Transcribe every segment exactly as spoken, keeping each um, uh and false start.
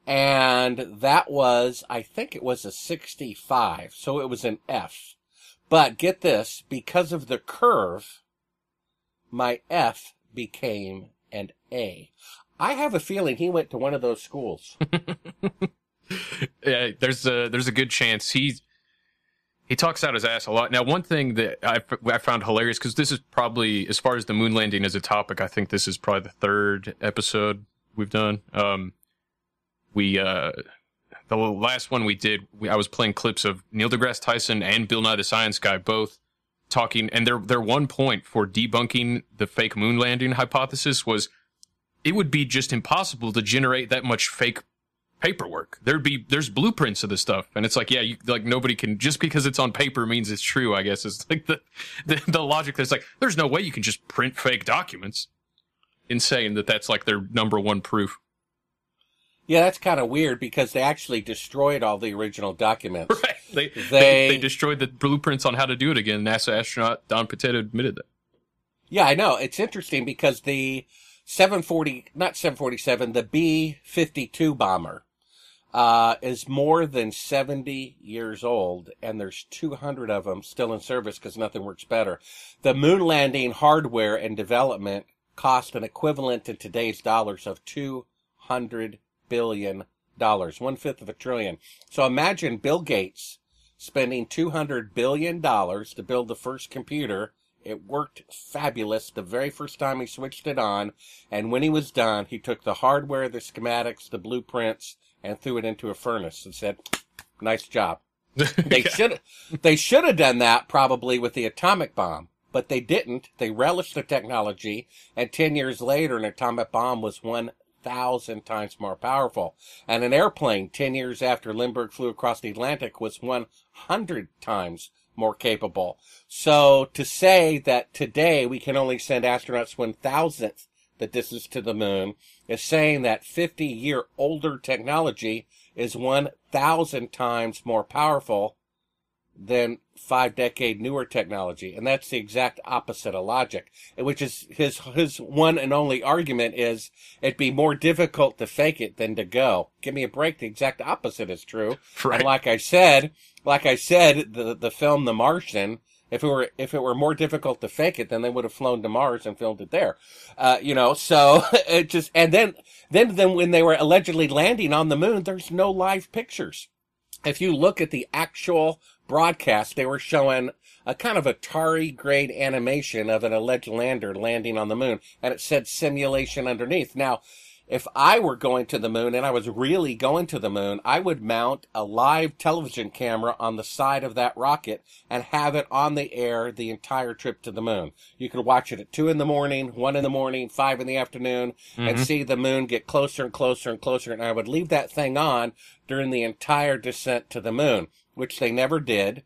And that was, I think it was a sixty-five, so it was an F. But get this, because of the curve, my F became an A. I have a feeling he went to one of those schools. Yeah, there's a there's a good chance he he talks out his ass a lot. Now, one thing that I, I found hilarious, because this is probably, as far as the moon landing as a topic, I think this is probably the third episode we've done. Um, we uh, the last one we did, we, I was playing clips of Neil deGrasse Tyson and Bill Nye the Science Guy both talking, and their their one point for debunking the fake moon landing hypothesis was it would be just impossible to generate that much fake paperwork. There'd be there's blueprints of this stuff, and it's like, yeah, you, like nobody can, just because it's on paper means it's true, I guess. It's like the the, the logic that's like, there's no way you can just print fake documents. Insane that that's like their number one proof. Yeah, that's kind of weird, because they actually destroyed all the original documents. Right. They, they, they they destroyed the blueprints on how to do it again. NASA astronaut Don Potato admitted that. Yeah, I know. It's interesting because the seven forty, not seven forty-seven, the B fifty-two bomber uh, is more than seventy years old, and there's two hundred of them still in service because nothing works better. The moon landing hardware and development cost an equivalent in today's dollars of two hundred billion dollars, one-fifth of a trillion. So imagine Bill Gates spending two hundred billion dollars to build the first computer. It worked fabulous the very first time he switched it on, and when he was done, he took the hardware, the schematics, the blueprints, and threw it into a furnace and said, nice job. They Yeah. should they should have done that probably with the atomic bomb, but they didn't. They relished the technology, and ten years later, an atomic bomb was one thousand times more powerful. And an airplane, ten years after Lindbergh flew across the Atlantic, was one hundred times more capable. So to say that today we can only send astronauts one thousandth the distance to the moon is saying that fifty-year older technology is one thousand times more powerful than five-decade newer technology. And that's the exact opposite of logic, which is his his one and only argument is it'd be more difficult to fake it than to go. Give me a break. The exact opposite is true. Right. And like I said, like I said, the the film The Martian, if it were if it were more difficult to fake it, then they would have flown to Mars and filmed it there. Uh, you know, so it just and then then then when they were allegedly landing on the moon, there's no live pictures. If you look at the actual broadcast, they were showing a kind of Atari grade animation of an alleged lander landing on the moon, and it said simulation underneath. Now, if I were going to the moon and I was really going to the moon, I would mount a live television camera on the side of that rocket and have it on the air the entire trip to the moon. You could watch it at two in the morning, one in the morning, five in the afternoon, mm-hmm. and see the moon get closer and closer and closer. And I would leave that thing on during the entire descent to the moon, which they never did.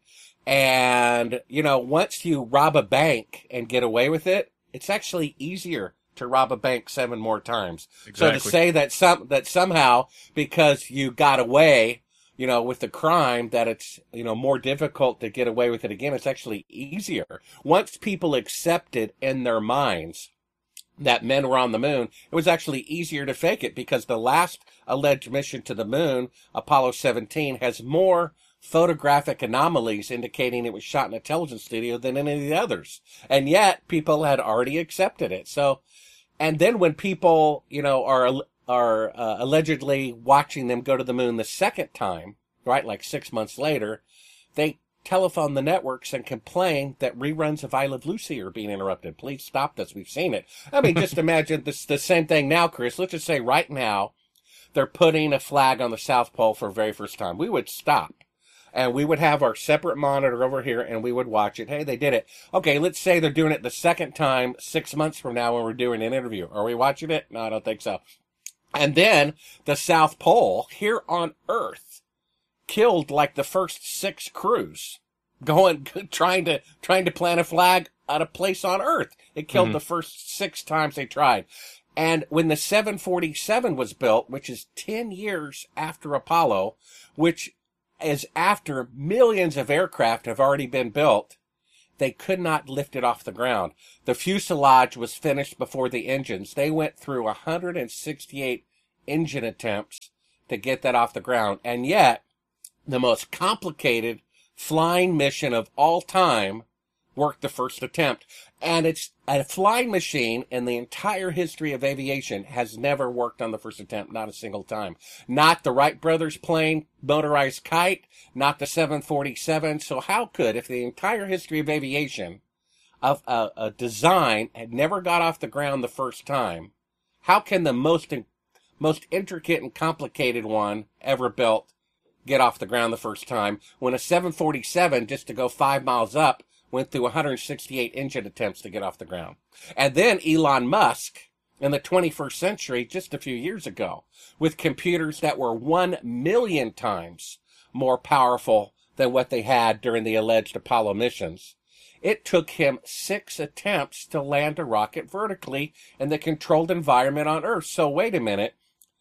And, you know, once you rob a bank and get away with it, it's actually easier to rob a bank seven more times. Exactly. So to say that some that somehow because you got away, you know, with the crime, that it's, you know, more difficult to get away with it again, it's actually easier. Once people accepted in their minds that men were on the moon, it was actually easier to fake it, because the last alleged mission to the moon, Apollo seventeen, has more photographic anomalies indicating it was shot in a television studio than any of the others. And yet people had already accepted it. So, and then when people, you know, are, are uh, allegedly watching them go to the moon the second time, right, like six months later, they telephone the networks and complain that reruns of I Love Lucy are being interrupted. Please stop this. We've seen it. I mean, just imagine this, the same thing now, Chris. Let's just say right now they're putting a flag on the South Pole for the very first time. We would stop. And we would have our separate monitor over here, and we would watch it. Hey, they did it. Okay, let's say they're doing it the second time six months from now when we're doing an interview. Are we watching it? No, I don't think so. And then the South Pole here on Earth killed like the first six crews going, trying to, trying to plant a flag at a place on Earth. It killed mm-hmm. the first six times they tried. And when the seven forty-seven was built, which is ten years after Apollo, which is after millions of aircraft have already been built, they could not lift it off the ground. The fuselage was finished before the engines. They went through one hundred sixty-eight engine attempts to get that off the ground. And yet, the most complicated flying mission of all time worked the first attempt. And it's a flying machine in the entire history of aviation has never worked on the first attempt, not a single time. Not the Wright brothers plane, motorized kite, not the seven forty-seven. So how could, if the entire history of aviation of a, a design had never got off the ground the first time, how can the most most intricate and complicated one ever built get off the ground the first time when a seven forty-seven, just to go five miles up, went through one hundred sixty-eight engine attempts to get off the ground? And then Elon Musk, in the twenty-first century, just a few years ago, with computers that were one million times more powerful than what they had during the alleged Apollo missions, it took him six attempts to land a rocket vertically in the controlled environment on Earth. So wait a minute.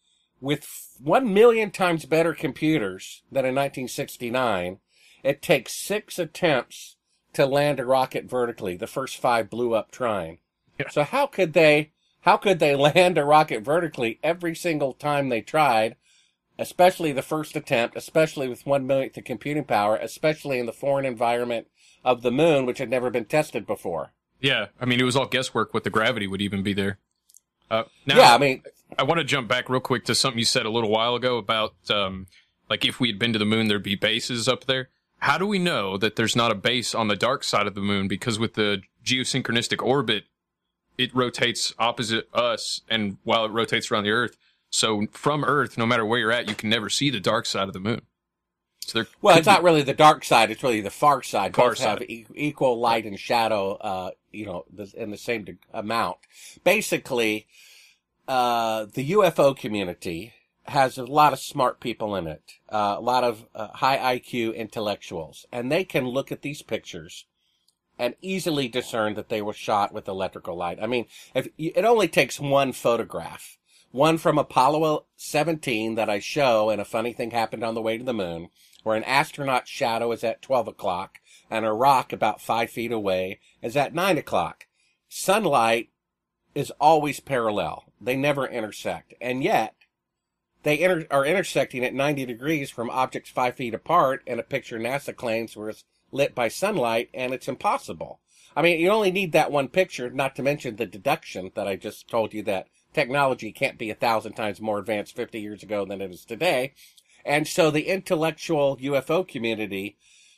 With one million times better computers than in nineteen sixty-nine, it takes six attempts to land a rocket vertically. The first five blew up trying. Yeah. So how could they, how could they land a rocket vertically every single time they tried, especially the first attempt, especially with one millionth the computing power, especially in the foreign environment of the moon, which had never been tested before? Yeah, I mean, it was all guesswork what the gravity would even be there. Uh, now, yeah, I mean, I want to jump back real quick to something you said a little while ago about, um, like, if we had been to the moon, there'd be bases up there. How do we know that there's not a base on the dark side of the moon? Because with the geosynchronistic orbit, it rotates opposite us, and while it rotates around the Earth, so from Earth, no matter where you're at, you can never see the dark side of the moon. So well, it's not really the dark side; it's really the far side. Far Both side. have e- equal light and shadow, uh, you know, in the same de- amount. Basically, uh, the U F O community has a lot of smart people in it, uh, a lot of uh, high I Q intellectuals, and they can look at these pictures and easily discern that they were shot with electrical light. I mean, if it only takes one photograph, one from Apollo seventeen that I show, and a funny thing happened on the way to the moon, where an astronaut's shadow is at twelve o'clock and a rock about five feet away is at nine o'clock. Sunlight is always parallel. They never intersect. And yet, they inter- are intersecting at ninety degrees from objects five feet apart in a picture NASA claims was lit by sunlight, and it's impossible. I mean, you only need that one picture, not to mention the deduction that I just told you that technology can't be a thousand times more advanced fifty years ago than it is today. And so the intellectual U F O community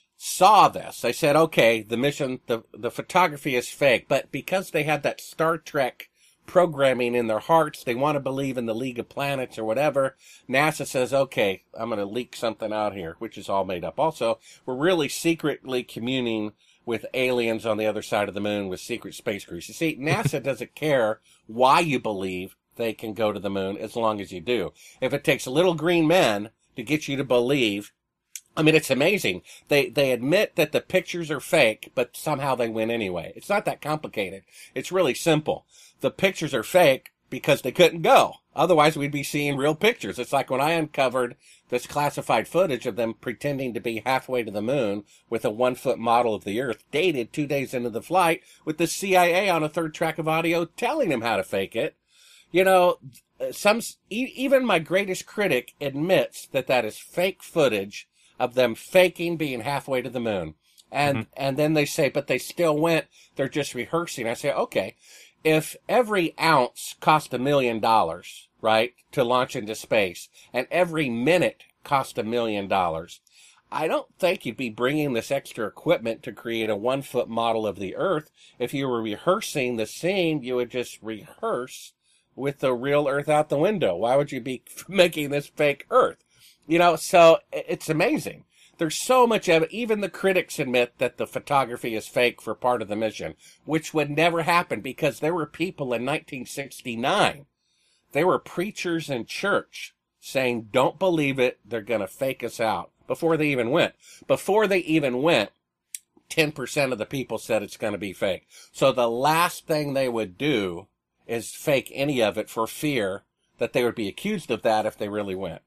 saw this. They said, okay, the mission, the, the photography is fake, but because they had that Star Trek programming in their hearts, they want to believe in the League of Planets or whatever, NASA says, okay, I'm going to leak something out here, which is all made up. Also, we're really secretly communing with aliens on the other side of the moon with secret space crews. You see, NASA doesn't care why you believe they can go to the moon as long as you do. If it takes little green men to get you to believe, I mean, it's amazing. They they admit that the pictures are fake, but somehow they win anyway. It's not that complicated. It's really simple. The pictures are fake because they couldn't go. Otherwise, we'd be seeing real pictures. It's like when I uncovered this classified footage of them pretending to be halfway to the moon with a one-foot model of the Earth, dated two days into the flight, with the C I A on a third track of audio telling them how to fake it. You know, some even my greatest critic admits that that is fake footage of them faking being halfway to the moon. And mm-hmm. and then they say, but they still went, they're just rehearsing. I say, okay, if every ounce cost a million dollars, right, to launch into space, and every minute cost a million dollars, I don't think you'd be bringing this extra equipment to create a one-foot model of the Earth. If you were rehearsing the scene, you would just rehearse with the real Earth out the window. Why would you be making this fake Earth? You know, so it's amazing. There's so much of it. Even the critics admit that the photography is fake for part of the mission, which would never happen because there were people in nineteen sixty-nine. There were preachers in church saying, don't believe it, they're going to fake us out, before they even went. Before they even went, ten percent of the people said it's going to be fake. So the last thing they would do is fake any of it for fear that they would be accused of that if they really went.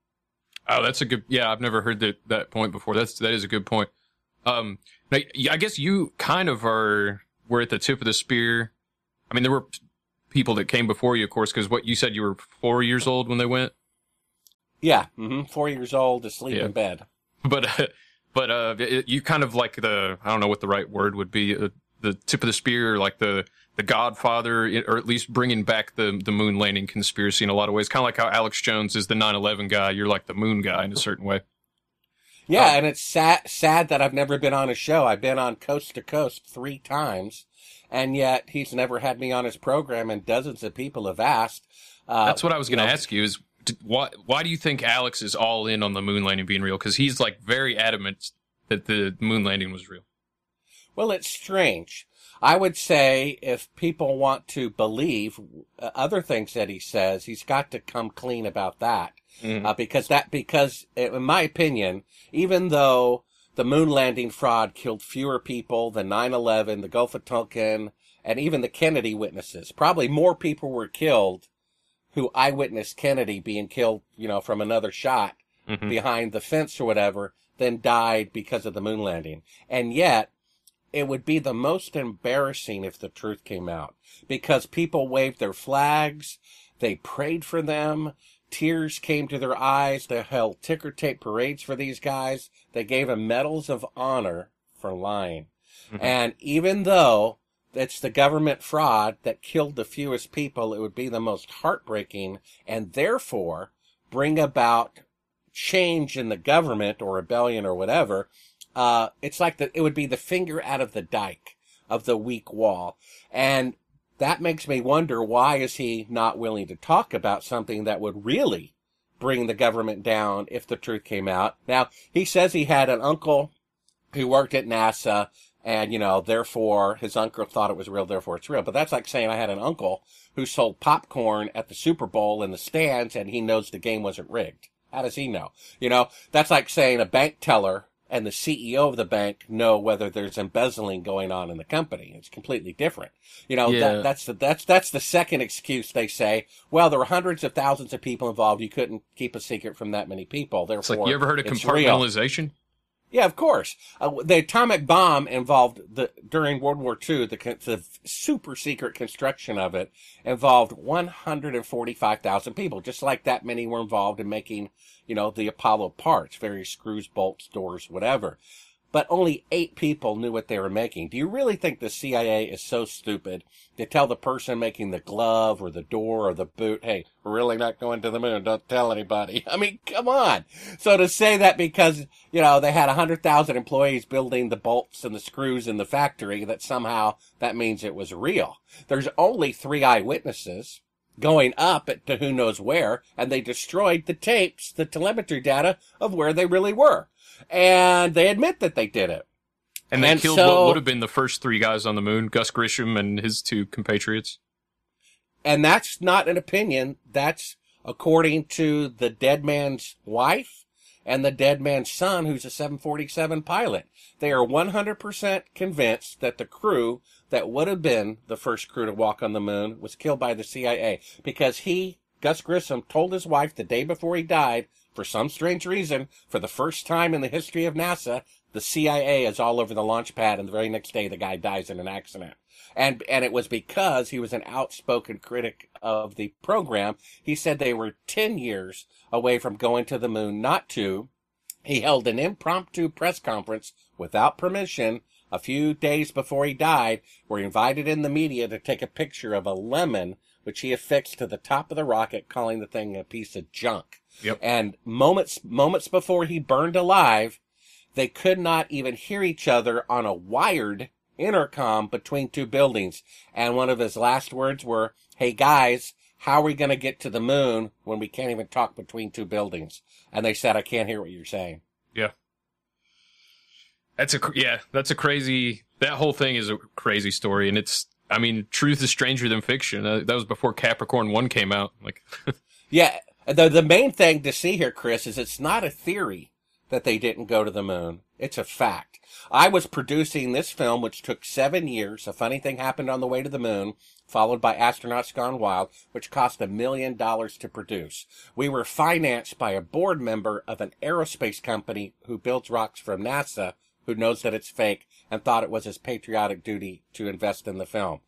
Oh, that's a good, yeah, I've never heard that, that point before. That's, that is a good point. Um, I, I guess you kind of are, were at the tip of the spear. I mean, there were people that came before you, of course, because what you said, you were four years old when they went? Yeah, hmm four years old, asleep Yeah. in bed. But uh, but uh, it, you kind of like the I don't know what the right word would be, uh, the tip of the spear, like the the Godfather, or at least bringing back the the moon landing conspiracy in a lot of ways. Kind of like how Alex Jones is the nine eleven guy. You're like the moon guy in a certain way. Yeah, Um, and it's sad, sad that I've never been on a show. I've been on Coast to Coast three times, and yet he's never had me on his program, and dozens of people have asked. Uh, That's what I was you going to know, ask you is d- why why do you think Alex is all in on the moon landing being real? Because he's like very adamant that the moon landing was real. Well, it's strange. I would say if people want to believe uh, other things that he says, he's got to come clean about that. Mhm. Uh, because that, because in my opinion, even though the moon landing fraud killed fewer people than nine eleven, the Gulf of Tonkin, and even the Kennedy witnesses, probably more people were killed who eyewitnessed Kennedy being killed, you know, from another shot Mhm. behind the fence or whatever, than died because of the moon landing. And yet, it would be the most embarrassing if the truth came out, because people waved their flags, they prayed for them, tears came to their eyes, they held ticker tape parades for these guys, they gave them medals of honor for lying. Mhm. And even though it's the government fraud that killed the fewest people, it would be the most heartbreaking and therefore bring about change in the government or rebellion or whatever. Uh, it's like the, it would be the finger out of the dike of the weak wall. And that makes me wonder, why is he not willing to talk about something that would really bring the government down if the truth came out? Now, he says he had an uncle who worked at NASA, and, you know, therefore his uncle thought it was real, therefore it's real. But that's like saying I had an uncle who sold popcorn at the Super Bowl in the stands, and he knows the game wasn't rigged. How does he know? You know, that's like saying a bank teller and the C E O of the bank know whether there's embezzling going on in the company. It's completely different. You know, Yeah. that, that's the, that's, that's the second excuse they say. Well, there were hundreds of thousands of people involved. You couldn't keep a secret from that many people. Therefore, It's like, you ever heard of it's real. compartmentalization? Yeah, of course. Uh, the atomic bomb involved the during World War Two. The, con- the super secret construction of it involved one hundred forty-five thousand people. Just like that many were involved in making, you know, the Apollo parts, various screws, bolts, doors, whatever. But only eight people knew what they were making. Do you really think the C I A is so stupid to tell the person making the glove or the door or the boot, hey, we're really not going to the moon, don't tell anybody? I mean, come on. So to say that because, you know, they had one hundred thousand employees building the bolts and the screws in the factory, that somehow that means it was real. There's only three eyewitnesses going up at to who knows where, and they destroyed the tapes, the telemetry data of where they really were. And they admit that they did it. And they And killed so- what would have been the first three guys on the moon, Gus Grisham and his two compatriots. And that's not an opinion. That's according to the dead man's wife and the dead man's son, who's a seven forty-seven pilot. They are one hundred percent convinced that the crew that would have been the first crew to walk on the moon was killed by the C I A, because he, Gus Grissom, told his wife the day before he died, for some strange reason, for the first time in the history of NASA, the C I A is all over the launch pad, and the very next day the guy dies in an accident. And and it was because he was an outspoken critic of the program. He said they were ten years away from going to the moon, not two. He held an impromptu press conference without permission a few days before he died, where he invited in the media to take a picture of a lemon, which he affixed to the top of the rocket, calling the thing a piece of junk. Yep. And moments moments before he burned alive, they could not even hear each other on a wired intercom between two buildings. And one of his last words were, "Hey guys, how are we going to get to the moon when we can't even talk between two buildings?" And they said, "I can't hear what you're saying." Yeah. That's a, cr- yeah, that's a crazy, that whole thing is a crazy story. And it's, I mean, truth is stranger than fiction. Uh, that was before Capricorn one came out. Like, Yeah, the the main thing to see here, Chris, is it's not a theory that they didn't go to the moon. It's a fact. I was producing this film, which took seven years. A funny thing happened on the way to the moon, followed by Astronauts Gone Wild, which cost a million dollars to produce. We were financed by a board member of an aerospace company who builds rocks from NASA, who knows that it's fake and thought it was his patriotic duty to invest in the film.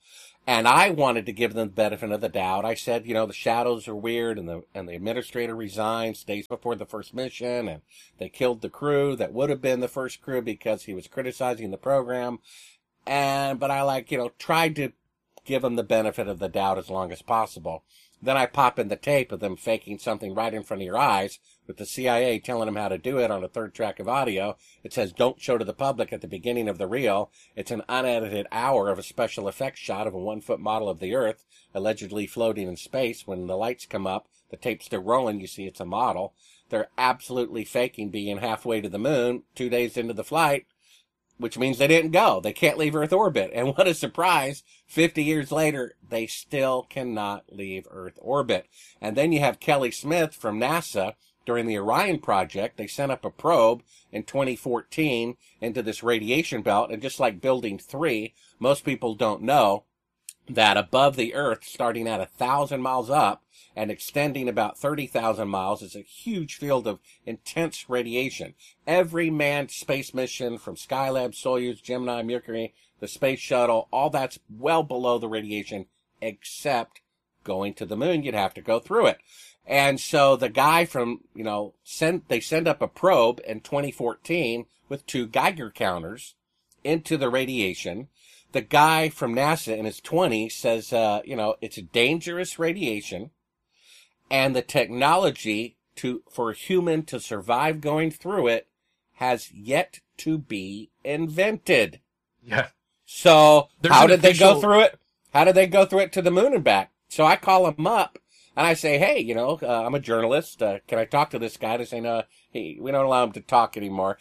And I wanted to give them the benefit of the doubt. I said, you know, the shadows are weird, and the and the administrator resigns days before the first mission, and they killed the crew that would have been the first crew because he was criticizing the program. And but I like, you know, tried to give them the benefit of the doubt as long as possible. Then I pop in the tape of them faking something right in front of your eyes with the C I A telling them how to do it on a third track of audio. It says, don't show to the public at the beginning of the reel. It's an unedited hour of a special effects shot of a one-foot model of the Earth, allegedly floating in space. When the lights come up, the tape's still rolling, you see it's a model. They're absolutely faking being halfway to the moon two days into the flight, which means they didn't go. They can't leave Earth orbit. And what a surprise, fifty years later, they still cannot leave Earth orbit. And then you have Kelly Smith from NASA during the Orion project. They sent up a probe in twenty fourteen into this radiation belt. And just like Building three, most people don't know that above the Earth, starting at a thousand miles up and extending about thirty thousand miles, is a huge field of intense radiation. Every manned space mission from Skylab, Soyuz, Gemini, Mercury, the space shuttle, all that's well below the radiation, except going to the moon. You'd have to go through it. And so the guy from, you know, send, they send up a probe in twenty fourteen with two Geiger counters into the radiation. The guy from NASA in his twenties says, uh, you know, it's a dangerous radiation, and the technology to for a human to survive going through it has yet to be invented. Yeah. So There's how an did they official- go through it? How did they go through it to the moon and back? So I call them up and I say, hey, you know, uh, I'm a journalist. Uh, can I talk to this guy? They say, no, he, we don't allow him to talk anymore.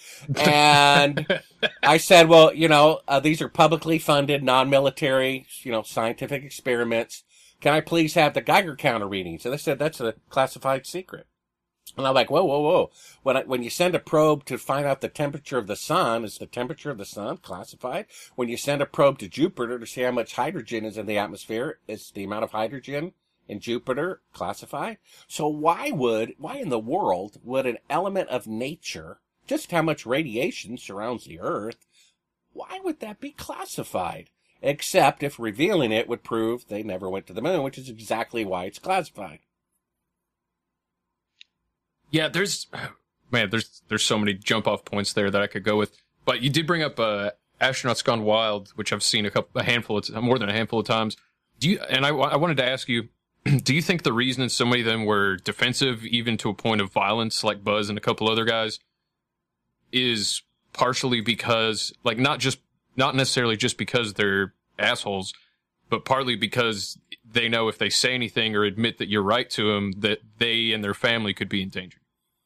And I said, well, you know, uh, these are publicly funded, non-military, you know, scientific experiments. Can I please have the Geiger counter readings? And they said, that's a classified secret. And I'm like, whoa, whoa, whoa. When I, when you send a probe to find out the temperature of the sun, is the temperature of the sun classified? When you send a probe to Jupiter to see how much hydrogen is in the atmosphere, is the amount of hydrogen in Jupiter classified? So why would, why in the world would an element of nature, just how much radiation surrounds the Earth, why would that be classified? Except if revealing it would prove they never went to the moon, which is exactly why it's classified. Yeah, there's man, there's there's so many jump off points there that I could go with. But you did bring up uh, Astronauts Gone Wild, which I've seen a couple, a handful of more than a handful of times. Do you? And I, I wanted to ask you, do you think the reason so many of them were defensive, even to a point of violence, like Buzz and a couple other guys, is partially because, like, not just not necessarily just because they're assholes, but partly because they know if they say anything or admit that you're right to them, that they and their family could be in danger?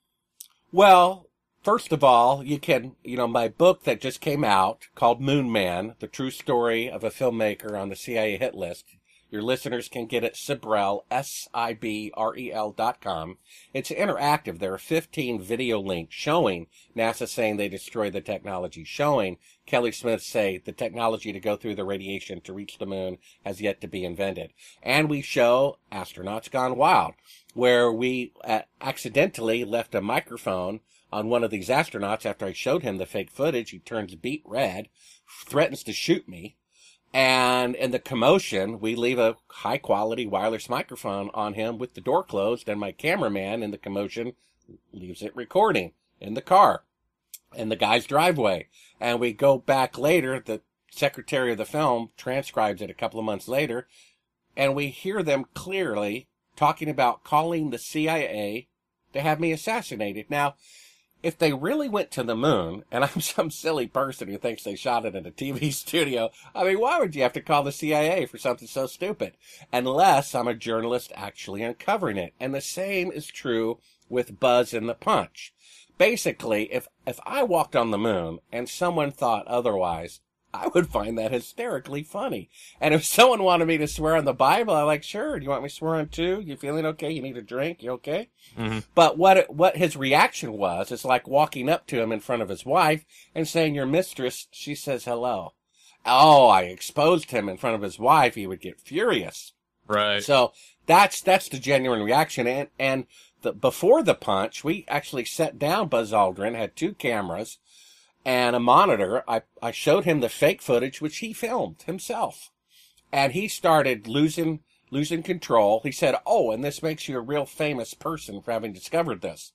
Well, first of all, you can, you know, my book that just came out called Moon Man, the true story of a filmmaker on the C I A hit list. Your listeners can get it Sibrel, S I B R E L dot com. It's interactive. There are fifteen video links showing NASA saying they destroyed the technology, showing Kelly Smith say the technology to go through the radiation to reach the moon has yet to be invented. And we show Astronauts Gone Wild, where we uh, accidentally left a microphone on one of these astronauts. After I showed him the fake footage, he turns beet red, threatens to shoot me. And in the commotion, we leave a high-quality wireless microphone on him with the door closed, and my cameraman in the commotion leaves it recording in the car, in the guy's driveway. And we go back later, the secretary of the film transcribes it a couple of months later, and we hear them clearly talking about calling the C I A to have me assassinated. Now, if they really went to the moon, and I'm some silly person who thinks they shot it in a T V studio, I mean, why would you have to call the C I A for something so stupid? Unless I'm a journalist actually uncovering it. And the same is true with Buzz and the Punch. Basically, if, if I walked on the moon and someone thought otherwise, I would find that hysterically funny. And if someone wanted me to swear on the Bible, I'm like, sure, do you want me to swear on two? You feeling okay? You need a drink? You okay? Mm-hmm. But what it, what his reaction was, is like walking up to him in front of his wife and saying, your mistress, she says hello. Oh, I exposed him in front of his wife. He would get furious. Right. So that's, that's the genuine reaction. And, and the, before the Punch, we actually set down Buzz Aldrin, had two cameras and a monitor. I, I showed him the fake footage, which he filmed himself. And he started losing losing control. He said, oh, and this makes you a real famous person for having discovered this.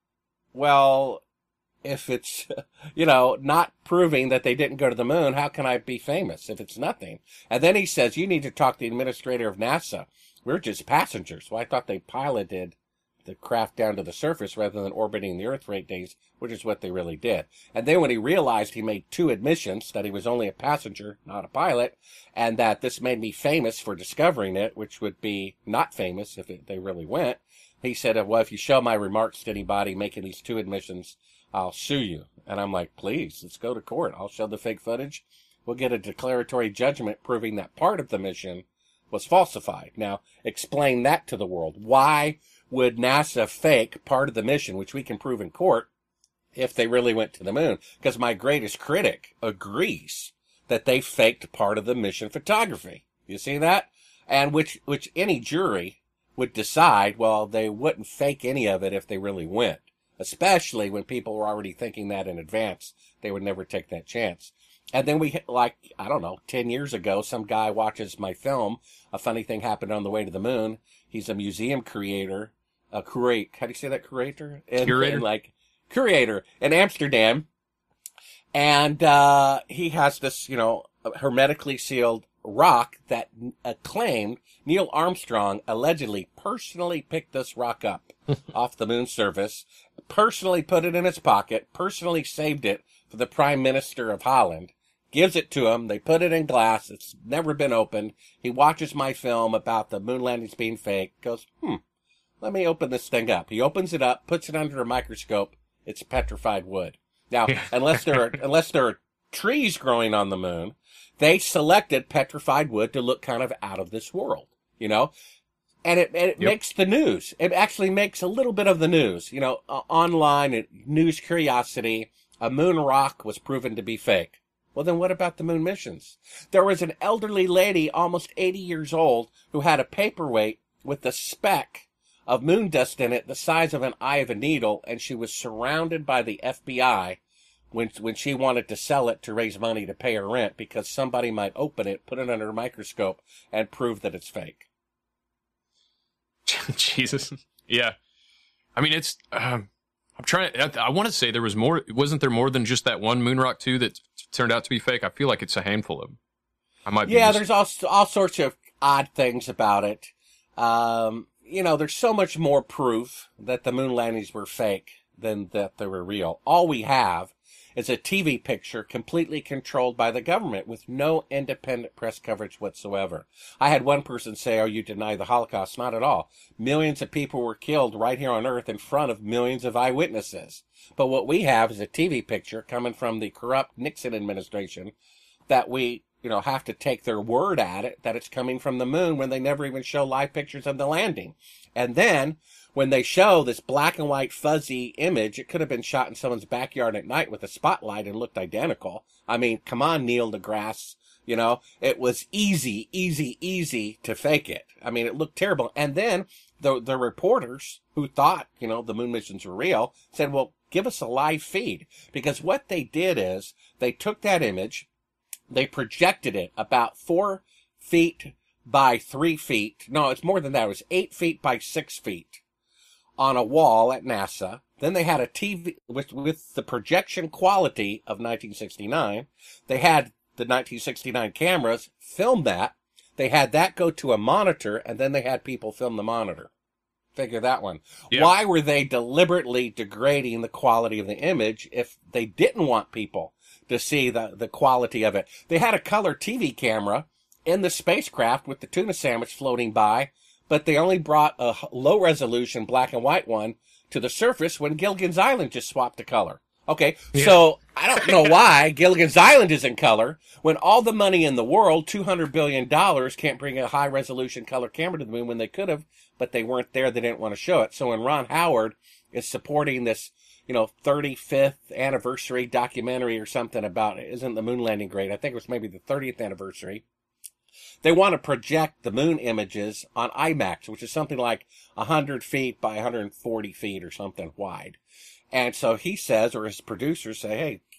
Well, if it's, you know, not proving that they didn't go to the moon, how can I be famous if it's nothing? And then he says, you need to talk to the administrator of NASA. We're just passengers. Well, I thought they piloted the craft down to the surface rather than orbiting the Earth for eight days, which is what they really did. And then when he realized he made two admissions, that he was only a passenger, not a pilot, and that this made me famous for discovering it, which would be not famous if it, they really went, he said, well, if you show my remarks to anybody making these two admissions, I'll sue you. And I'm like, please, let's go to court. I'll show the fake footage. We'll get a declaratory judgment proving that part of the mission was falsified. Now, explain that to the world. Why would NASA fake part of the mission, which we can prove in court, if they really went to the moon? Because my greatest critic agrees that they faked part of the mission photography. You see that? And which, which any jury would decide, well, they wouldn't fake any of it if they really went. Especially when people were already thinking that in advance. They would never take that chance. And then we, like, I don't know, ten years ago, some guy watches my film. A funny thing happened on the way to the moon. He's a museum creator. A curate, how do you say that, curator? And, Curator? And like, curator in Amsterdam. And, uh, he has this, you know, hermetically sealed rock that uh, claimed Neil Armstrong allegedly personally picked this rock up off the moon surface, personally put it in his pocket, personally saved it for the Prime Minister of Holland, gives it to him. They put it in glass. It's never been opened. He watches my film about the moon landings being fake, goes, hmm. Let me open this thing up. He opens it up, puts it under a microscope. It's petrified wood. Now, unless there are, unless there are trees growing on the moon, they selected petrified wood to look kind of out of this world, you know? And it, and it yep. makes the news. It actually makes a little bit of the news, you know, uh, online, news curiosity. A moon rock was proven to be fake. Well, then what about the moon missions? There was an elderly lady, almost eighty years old, who had a paperweight with the speck of moon dust in it the size of an eye of a needle, and she was surrounded by the F B I when when she wanted to sell it to raise money to pay her rent because somebody might open it, put it under a microscope, and prove that it's fake. Jesus. Yeah. I mean, it's, um, I'm trying to, I, I want to say there was more, wasn't there more than just that one moon rock too that turned out to be fake? I feel like it's a handful of them. I might be Yeah, just... there's all, all sorts of odd things about it. Um, you know, there's so much more proof that the moon landings were fake than that they were real. All we have is a T V picture completely controlled by the government with no independent press coverage whatsoever. I had one person say, oh, you deny the Holocaust. Not at all. Millions of people were killed right here on Earth in front of millions of eyewitnesses. But what we have is a T V picture coming from the corrupt Nixon administration that we, you know, have to take their word at it, that it's coming from the moon when they never even show live pictures of the landing. And then when they show this black and white fuzzy image, it could have been shot in someone's backyard at night with a spotlight and looked identical. I mean, come on, Neil deGrasse. You know, it was easy, easy, easy to fake it. I mean, it looked terrible. And then the the reporters who thought, you know, the moon missions were real said, well, give us a live feed. Because what they did is they took that image, they projected it about four feet by three feet. No, it's more than that. It was eight feet by six feet. On a wall at NASA. Then they had a T V with, with the projection quality of nineteen sixty-nine. They had the nineteen sixty-nine cameras film that. They had that go to a monitor, and then they had people film the monitor. Figure that one. Yeah. Why were they deliberately degrading the quality of the image if they didn't want people to see the, the quality of it? They had a color T V camera in the spacecraft with the tuna sandwich floating by, but they only brought a low-resolution black and white one to the surface when Gilligan's Island just swapped the color. Okay, yeah. So I don't know why Gilligan's Island is in color when all the money in the world, two hundred billion dollars, can't bring a high-resolution color camera to the moon when they could have, but they weren't there. They didn't want to show it. So when Ron Howard is supporting this, you know, thirty-fifth anniversary documentary or something about, isn't the moon landing great? I think it was maybe the thirtieth anniversary. They want to project the moon images on IMAX, which is something like one hundred feet by one hundred forty feet or something wide. And so he says, or his producers say, hey,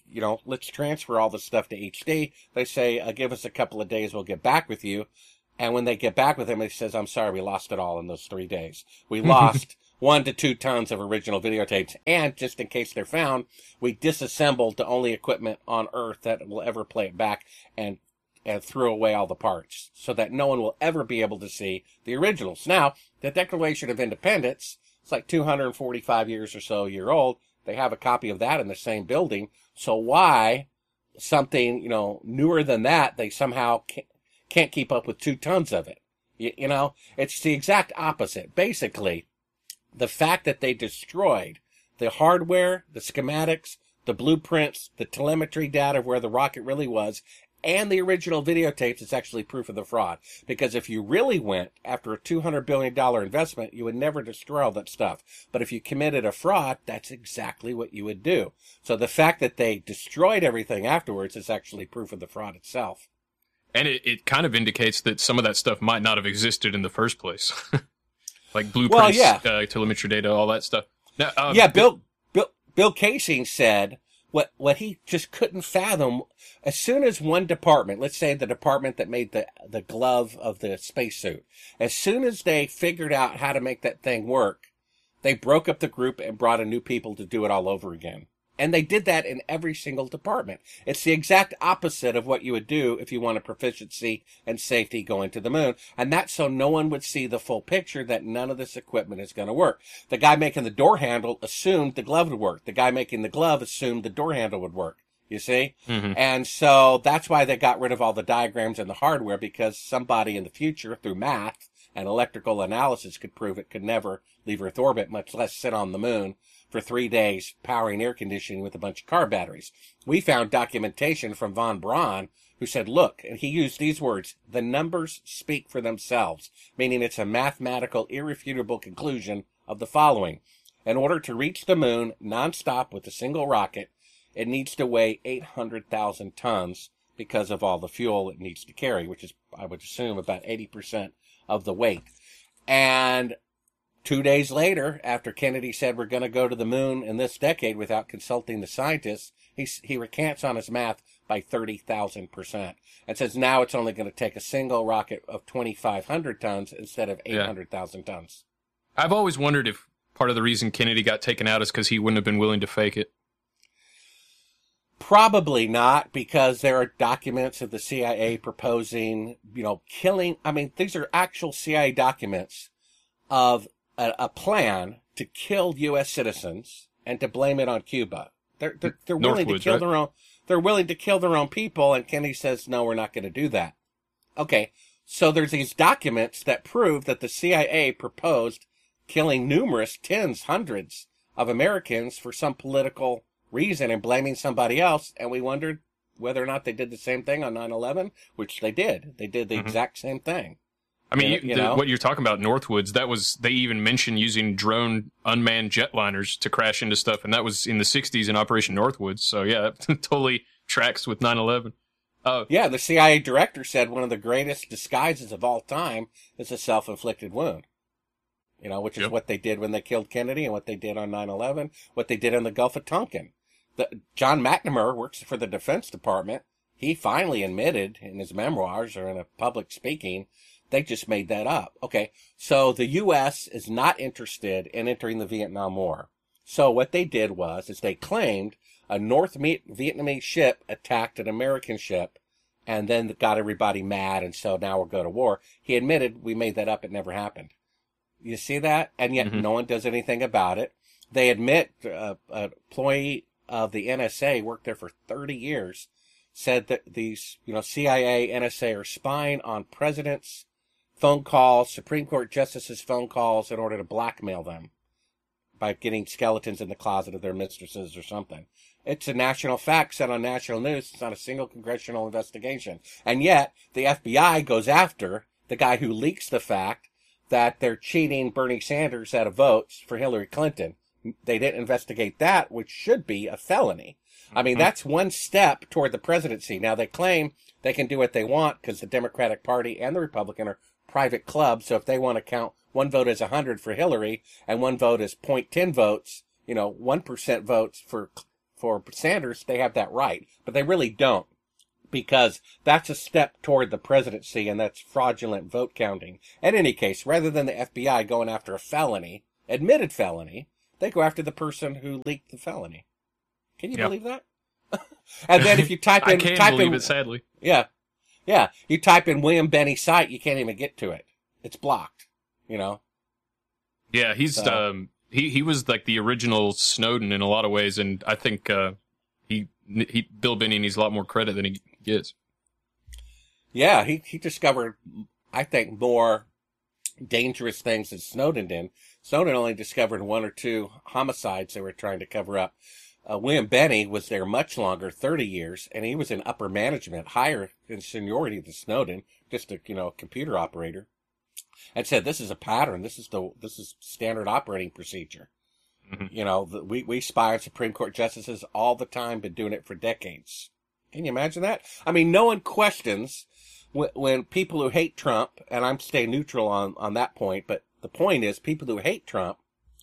you know, let's transfer all the stuff to H D. They say, uh, give us a couple of days, we'll get back with you. And when they get back with him, he says, I'm sorry, we lost it all in those three days. We lost one to two tons of original videotapes. And just in case they're found, we disassembled the only equipment on Earth that will ever play it back and and threw away all the parts so that no one will ever be able to see the originals. Now, the Declaration of Independence, it's like two hundred forty-five years or so year old. They have a copy of that in the same building. So why something, you know, newer than that, they somehow can't, can't keep up with two tons of it? You, you know, it's the exact opposite. Basically, the fact that they destroyed the hardware, the schematics, the blueprints, the telemetry data of where the rocket really was, and the original videotapes is actually proof of the fraud. Because if you really went after a two hundred billion dollars investment, you would never destroy all that stuff. But if you committed a fraud, that's exactly what you would do. So the fact that they destroyed everything afterwards is actually proof of the fraud itself. And it, it kind of indicates that some of that stuff might not have existed in the first place. Like blueprints, well, yeah. uh, telemetry data, all that stuff. Now, um, yeah, Bill, Bill, Bill Casey said what, what he just couldn't fathom. As soon as one department, let's say the department that made the, the glove of the spacesuit, as soon as they figured out how to make that thing work, they broke up the group and brought in new people to do it all over again. And they did that in every single department. It's the exact opposite of what you would do if you wanted proficiency and safety going to the moon. And that's so no one would see the full picture that none of this equipment is going to work. The guy making the door handle assumed the glove would work. The guy making the glove assumed the door handle would work. You see? Mm-hmm. And so that's why they got rid of all the diagrams and the hardware, because somebody in the future, through math and electrical analysis, could prove it could never leave Earth orbit, much less sit on the moon for three days powering air conditioning with a bunch of car batteries. We found documentation from von Braun who said, look, and he used these words, the numbers speak for themselves, meaning it's a mathematical, irrefutable conclusion of the following. In order to reach the moon nonstop with a single rocket, it needs to weigh eight hundred thousand tons because of all the fuel it needs to carry, which is, I would assume, about eighty percent of the weight. And two days later, after Kennedy said we're going to go to the moon in this decade without consulting the scientists, he, he recants on his math by thirty thousand percent and says now it's only going to take a single rocket of twenty-five hundred tons instead of eight hundred thousand tons. I've always wondered if part of the reason Kennedy got taken out is because he wouldn't have been willing to fake it. Probably not, because there are documents of the C I A proposing, you know, killing. I mean, these are actual C I A documents of a, a plan to kill U S citizens and to blame it on Cuba. They're they're, they're willing to kill right? their own. They're willing to kill their own people, and Kennedy says, "No, we're not going to do that." Okay, so there's these documents that prove that the C I A proposed killing numerous tens, hundreds of Americans for some political reason and blaming somebody else, and we wondered whether or not they did the same thing on nine eleven, which they did. They did the mm-hmm. exact same thing. I mean, you, you, you the, know? what you're talking about, Northwoods, that was, they even mentioned using drone unmanned jetliners to crash into stuff, and that was in the sixties in Operation Northwoods. So yeah, that totally tracks with nine eleven. Uh, yeah, the C I A director said one of the greatest disguises of all time is a self-inflicted wound. You know, which is yep. what they did when they killed Kennedy and what they did on nine eleven, what they did in the Gulf of Tonkin. The, John McNamara works for the Defense Department. He finally admitted in his memoirs or in a public speaking, they just made that up. Okay, so the U S is not interested in entering the Vietnam War. So what they did was, is they claimed a North Vietnamese ship attacked an American ship and then got everybody mad, and so now we'll go to war. He admitted, we made that up, it never happened. You see that? And yet mm-hmm. no one does anything about it. They admit uh, an employee of the N S A, worked there for thirty years, said that these, you know, C I A, N S A are spying on presidents' phone calls, Supreme Court justices' phone calls in order to blackmail them by getting skeletons in the closet of their mistresses or something. It's a national fact said on national news. It's not a single congressional investigation. And yet the F B I goes after the guy who leaks the fact that they're cheating Bernie Sanders out of votes for Hillary Clinton. They didn't investigate that, which should be a felony. I mean, that's one step toward the presidency. Now, they claim they can do what they want because the Democratic Party and the Republican are private clubs. So if they want to count one vote as one hundred for Hillary and one vote as zero point one zero votes, you know, one percent votes for for Sanders, they have that right, but they really don't, because that's a step toward the presidency, and that's fraudulent vote counting. In any case, rather than the F B I going after a felony, admitted felony, they go after the person who leaked the felony. Can you Yep. believe that? And then if you type in, I can't type believe in, it, sadly. yeah, yeah, you type in William Benny site, you can't even get to it. It's blocked. You know. Yeah, he's So- um he he was like the original Snowden in a lot of ways, and I think uh, he he Bill Binney needs a lot more credit than he gets. Yeah, he he discovered, I think, more dangerous things than Snowden did. Snowden only discovered one or two homicides they were trying to cover up. Uh, William Benny was there much longer, thirty years, and he was in upper management, higher in seniority than Snowden, just a, you know, computer operator, and said, this is a pattern. This is the, this is standard operating procedure. Mhm. You know, the, we, we spy on Supreme Court justices all the time, been doing it for decades. Can you imagine that? I mean, no one questions when, when people who hate Trump, and I'm staying neutral on, on that point, but the point is people who hate Trump,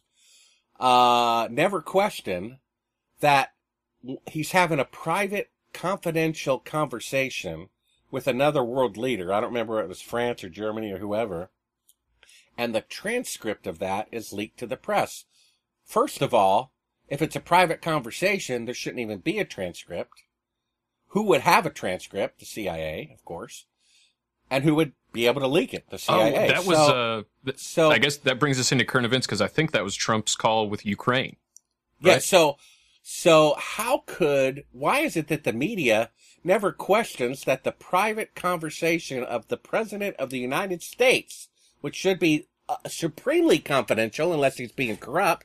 uh, never question that he's having a private, confidential conversation with another world leader. I don't remember if it was France or Germany or whoever. And the transcript of that is leaked to the press. First of all, if it's a private conversation, there shouldn't even be a transcript. Who would have a transcript? The C I A, of course. And who would be able to leak it? The C I A. Oh, that was So- uh th- so I guess that brings us into current events, because I think that was Trump's call with Ukraine. Yeah, right? so so how could why is it that the media never questions that the private conversation of the President of the United States, which should be uh, supremely confidential unless he's being corrupt,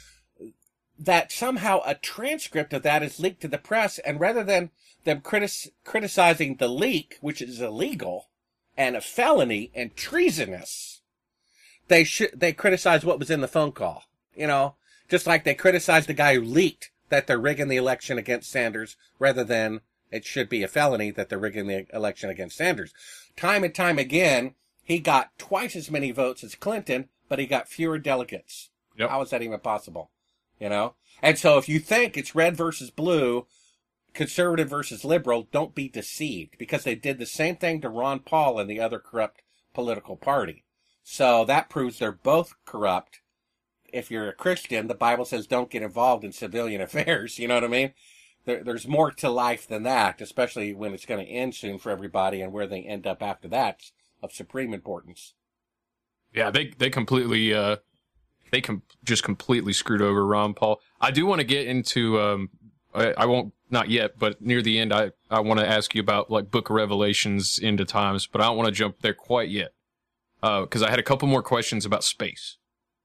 that somehow a transcript of that is leaked to the press, and rather than them critis- criticizing the leak, which is illegal and a felony and treasonous, they should they criticize what was in the phone call. You know, just like they criticized the guy who leaked that they're rigging the election against Sanders, rather than it should be a felony that they're rigging the election against Sanders. Time and time again, he got twice as many votes as Clinton, but he got fewer delegates. Yep. How is that even possible? You know? And so if you think it's red versus blue, conservative versus liberal, don't be deceived, because they did the same thing to Ron Paul and the other corrupt political party. So that proves they're both corrupt. If you're a Christian, the Bible says don't get involved in civilian affairs. You know what I mean? There, there's more to life than that, especially when it's going to end soon for everybody, and where they end up after that's of supreme importance. Yeah, they they completely uh they com- just completely screwed over Ron Paul. I do want to get into um I, I won't not yet, but near the end I I want to ask you about like Book of Revelations end of times, but I don't want to jump there quite yet. Uh cuz I had a couple more questions about space.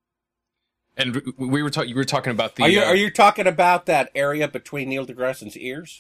And we were talking you were talking about the Are you uh, are you talking about that area between Neil deGrasse's ears?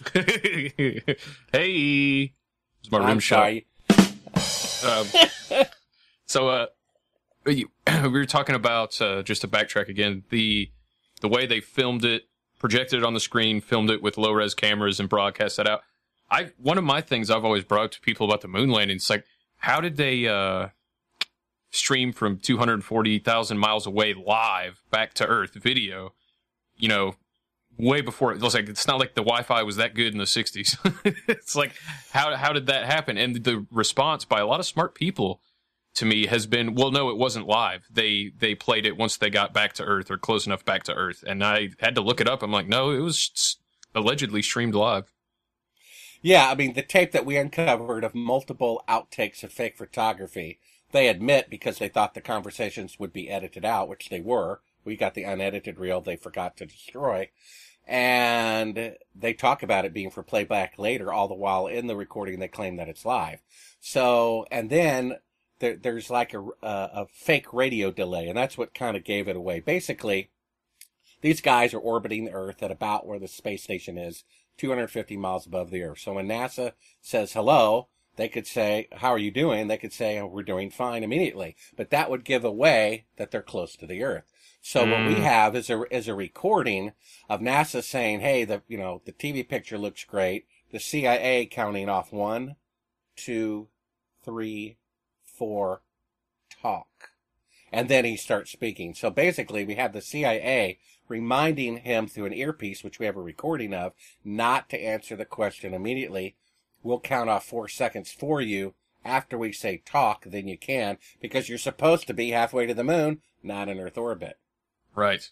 Hey. It's my room I'm shot. sorry. Um, so, uh, you, we were talking about, uh, just to backtrack again, the the way they filmed it, projected it on the screen, filmed it with low-res cameras, and broadcast that out. I One of my things I've always brought up to people about the moon landing, it's like, how did they uh, stream from two hundred forty thousand miles away live back to Earth video, you know, way before it was like, it's not like the Wi-Fi was that good in the sixties. It's like, how how did that happen? And the response by a lot of smart people to me has been, well, no, it wasn't live. They they played it once they got back to Earth, or close enough back to Earth. And I had to look it up. I'm like, no, it was s- allegedly streamed live. Yeah, I mean, the tape that we uncovered of multiple outtakes of fake photography, they admit, because they thought the conversations would be edited out, which they were. We got the unedited reel they forgot to destroy. And they talk about it being for playback later, all the while in the recording they claim that it's live. So, and then there, there's like a, a, a fake radio delay, and that's what kind of gave it away. Basically, these guys are orbiting the Earth at about where the space station is, two hundred fifty miles above the Earth. So when NASA says hello, they could say, how are you doing? They could say, oh, we're doing fine immediately. But that would give away that they're close to the Earth. So mm. what we have is a, is a recording of NASA saying, hey, the, you know, the T V picture looks great. The C I A counting off one, two, three, four, talk. And then he starts speaking. So basically we have the C I A reminding him through an earpiece, which we have a recording of, not to answer the question immediately. We'll count off four seconds for you. After we say talk, then you can, because you're supposed to be halfway to the moon, not in Earth orbit. Right.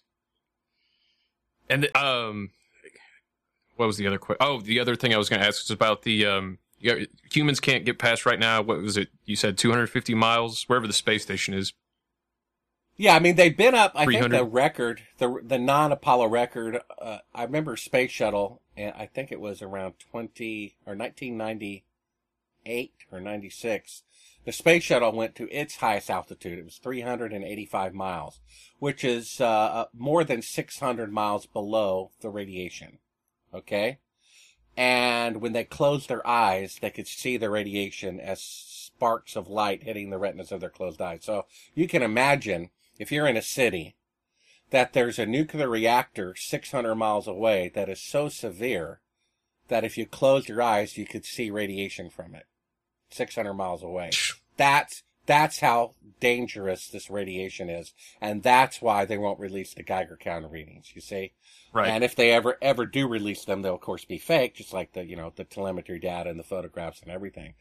And, um, what was the other question? Oh, the other thing I was going to ask was about the, um, yeah, humans can't get past right now. What was it? You said two hundred fifty miles, wherever the space station is. Yeah, I mean, they've been up, I think the record, the the non-Apollo record, uh, I remember Space Shuttle, and I think it was around twenty, or nineteen ninety-eight or ninety-six. The Space Shuttle went to its highest altitude. It was three hundred eighty-five miles, which is uh, more than six hundred miles below the radiation. Okay? And when they closed their eyes, they could see the radiation as sparks of light hitting the retinas of their closed eyes. So you can imagine, if you're in a city, that there's a nuclear reactor six hundred miles away that is so severe that if you closed your eyes, you could see radiation from it six hundred miles away. That's, that's how dangerous this radiation is. And that's why they won't release the Geiger counter readings, you see? Right. And if they ever, ever do release them, they'll of course be fake, just like the, you know, the telemetry data and the photographs and everything.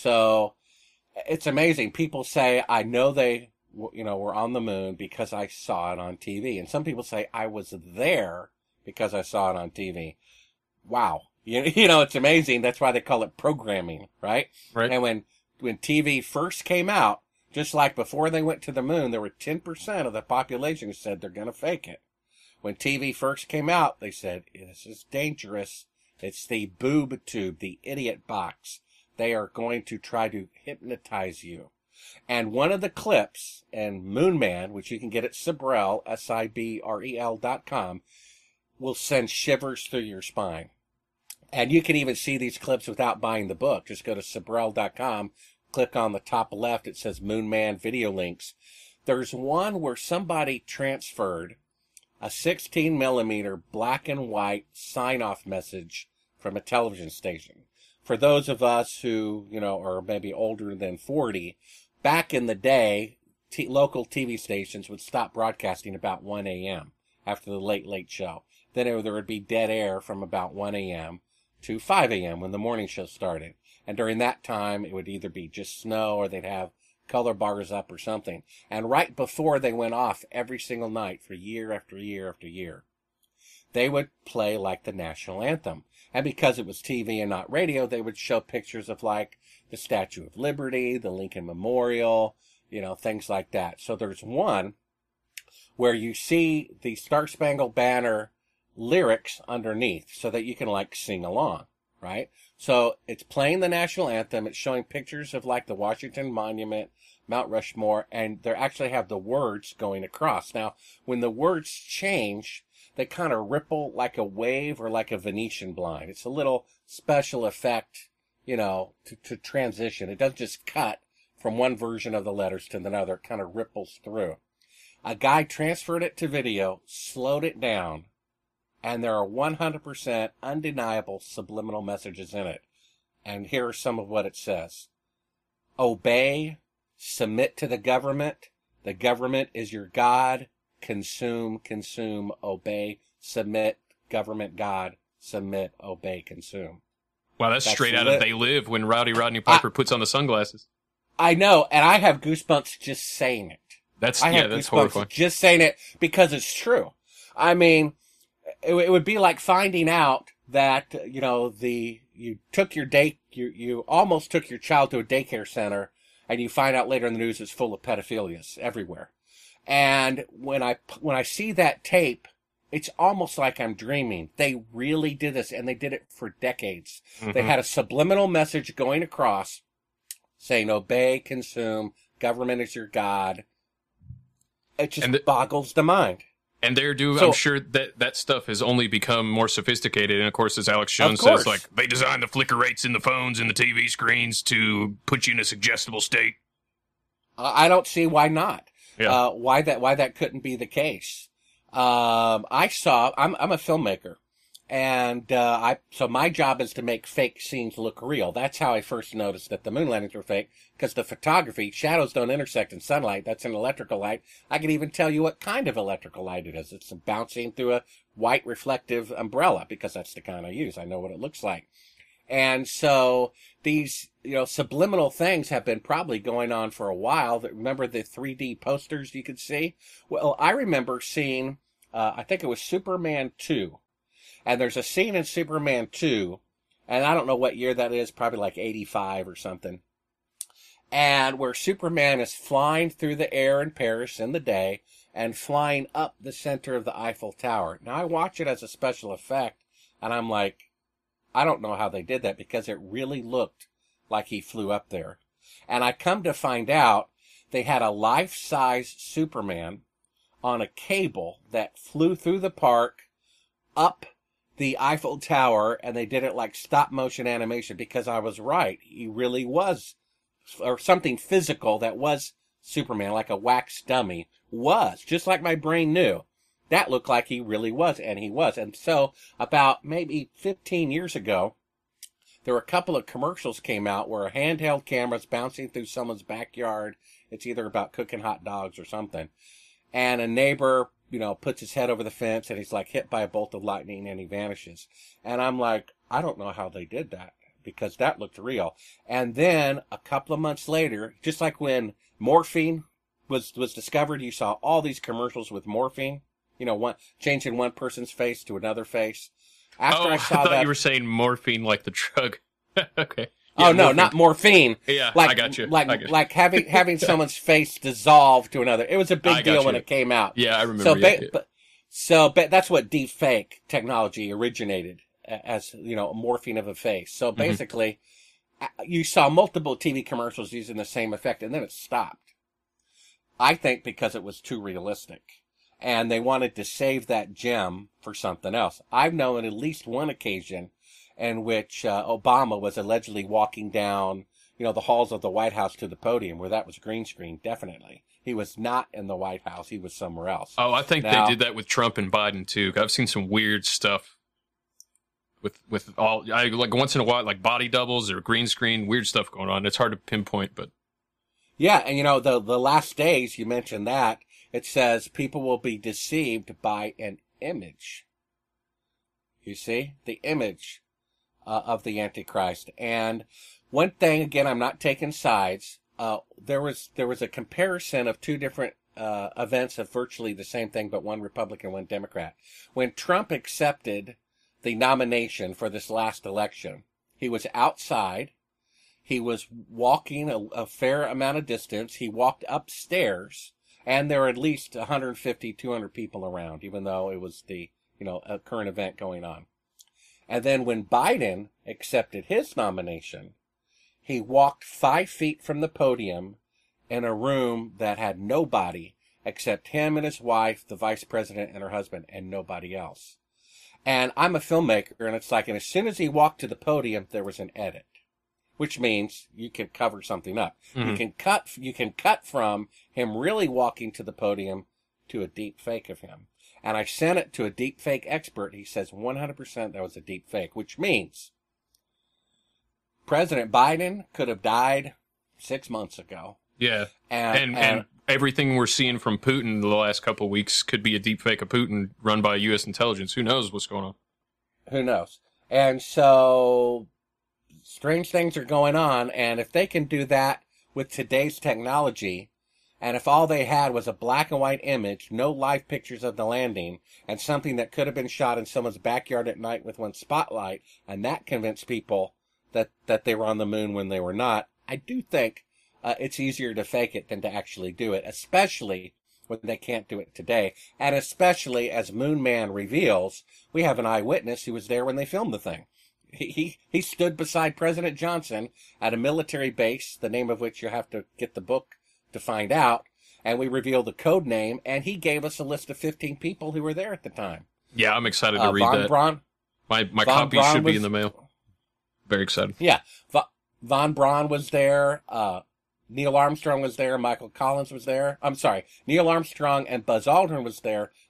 So it's amazing. People say, I know they, you know, were on the moon because I saw it on T V. And some people say I was there because I saw it on T V. Wow. You, you know, it's amazing. That's why they call it programming, right? Right. And when, when T V first came out, just like before they went to the moon, there were ten percent of the population who said they're going to fake it. When T V first came out, they said, this is dangerous. It's the boob tube, the idiot box. They are going to try to hypnotize you. And one of the clips, and Moon Man, which you can get at Sibrel, S I B R E L dot com, will send shivers through your spine. And you can even see these clips without buying the book. Just go to Sibrel dot com, click on the top left, it says Moon Man video links. There's one where somebody transferred a sixteen millimeter black and white sign-off message from a television station. For those of us who, you know, are maybe older than forty, back in the day, t- local T V stations would stop broadcasting about one a.m. after the Late Late Show. Then it, there would be dead air from about one a.m. to five a.m. when the morning show started. And during that time, it would either be just snow or they'd have color bars up or something. And right before they went off every single night for year after year after year, they would play like the national anthem. And because it was T V and not radio, they would show pictures of like the Statue of Liberty, the Lincoln Memorial, you know, things like that. So there's one where you see the Star Spangled Banner lyrics underneath so that you can like sing along, right? So it's playing the national anthem. It's showing pictures of like the Washington Monument, Mount Rushmore, and they actually have the words going across. Now, when the words change, they kind of ripple like a wave or like a Venetian blind. It's a little special effect, you know, to, to transition. It doesn't just cut from one version of the letters to another. It kind of ripples through. A guy transferred it to video, slowed it down, and there are one hundred percent undeniable subliminal messages in it. And here are some of what it says. Obey, submit to the government. The government is your God. Consume, consume, obey, submit, government, God, submit, obey, consume. Wow, that's, that's straight out lit. of They Live when Rowdy Rodney Piper I, puts on the sunglasses. I know, and I have goosebumps just saying it. That's I yeah, have that's goosebumps horrifying. Just saying it because it's true. I mean, it, it would be like finding out that, you know, the you took your day, you you almost took your child to a daycare center, and you find out later in the news it's full of pedophilias everywhere. And when I, when I see that tape, it's almost like I'm dreaming. They really did this, and they did it for decades. Mm-hmm. They had a subliminal message going across saying, obey, consume, government is your God. It just the, boggles the mind. And they're doing, so, I'm sure that that stuff has only become more sophisticated. And of course, as Alex Jones says, like, they designed the flicker rates in the phones and the T V screens to put you in a suggestible state. I don't see why not. Yeah. Uh, why that, why that couldn't be the case. Um, I saw, I'm, I'm a filmmaker, And uh, I so my job is to make fake scenes look real. That's how I first noticed that the moon landings were fake, because the photography, shadows don't intersect in sunlight. That's an electrical light. I can even tell you what kind of electrical light it is. It's bouncing through a white reflective umbrella, because that's the kind I use. I know what it looks like. And so these, you know, subliminal things have been probably going on for a while. Remember the three D posters you could see? Well, I remember seeing, uh, I think it was Superman two. And there's a scene in Superman two, and I don't know what year that is, probably like eighty-five or something, and where Superman is flying through the air in Paris in the day and flying up the center of the Eiffel Tower. Now, I watch it as a special effect, and I'm like, I don't know how they did that, because it really looked like he flew up there. And I come to find out they had a life-size Superman on a cable that flew through the park up the Eiffel Tower, and they did it like stop motion animation, because I was right. He really was, or something physical that was Superman, like a wax dummy, was, just like my brain knew. That looked like he really was, and he was. And so about maybe fifteen years ago, there were a couple of commercials came out where a handheld camera's bouncing through someone's backyard. It's either about cooking hot dogs or something. And a neighbor, you know, puts his head over the fence, and he's like hit by a bolt of lightning, and he vanishes. And I'm like, I don't know how they did that, because that looked real. And then a couple of months later, just like when morphine was, was discovered, you saw all these commercials with morphine, you know, one, changing one person's face to another face. After oh, I saw I thought that, you were saying morphine like the drug. Okay. Yeah, oh no, morphine. not morphine. Yeah, like, I got you. Like, I got you. like having having someone's face dissolve to another. It was a big I got deal you. when it came out. Yeah, I remember. So, yeah, ba- yeah. but, so ba- that's what deep fake technology originated as, you know, a morphine of a face. So basically, mm-hmm. you saw multiple T V commercials using the same effect, and then it stopped. I think because it was too realistic, and they wanted to save that gem for something else. I've known at least one occasion in which uh, Obama was allegedly walking down, you know, the halls of the White House to the podium, where that was green screen, definitely. He was not in the White House. He was somewhere else. Oh, I think now, they did that with Trump and Biden, too. I've seen some weird stuff with with all, I, like once in a while, like body doubles or green screen, weird stuff going on. It's hard to pinpoint, but. Yeah, and you know, the, the last days, you mentioned that, it says people will be deceived by an image. You see? The image uh, of the Antichrist. And one thing, again, I'm not taking sides. Uh, there was there was a comparison of two different uh, events of virtually the same thing, but one Republican, one Democrat. When Trump accepted the nomination for this last election, he was outside. He was walking a, a fair amount of distance. He walked upstairs, and there were at least one hundred fifty, two hundred people around, even though it was the, you know, a current event going on. And then when Biden accepted his nomination, he walked five feet from the podium in a room that had nobody except him and his wife, the vice president and her husband, and nobody else. And I'm a filmmaker, and it's like, and as soon as he walked to the podium, there was an edit, which means you can cover something up. Mm-hmm. You can cut, you can cut from him really walking to the podium to a deep fake of him. And I sent it to a deep fake expert. He says one hundred percent that was a deep fake, which means President Biden could have died six months ago. Yeah. And, and, and, and everything we're seeing from Putin the last couple of weeks could be a deep fake of Putin run by U S intelligence. Who knows what's going on? Who knows? And so strange things are going on. And if they can do that with today's technology, and if all they had was a black and white image, no live pictures of the landing, and something that could have been shot in someone's backyard at night with one spotlight, and that convinced people that, that they were on the moon when they were not, I do think uh, it's easier to fake it than to actually do it, especially when they can't do it today. And especially, as Moon Man reveals, we have an eyewitness who was there when they filmed the thing. He, he, he stood beside President Johnson at a military base, the name of which you have to get the book to find out, and we revealed the code name, and he gave us a list of fifteen people who were there at the time. Yeah, I'm excited to uh, read Von that. Braun, my my Von copy Braun should was, be in the mail. Very excited. Yeah, Va- Von Braun was there. Uh, Neil Armstrong was there. Michael Collins was there. I'm sorry, Neil Armstrong and Buzz Aldrin was there,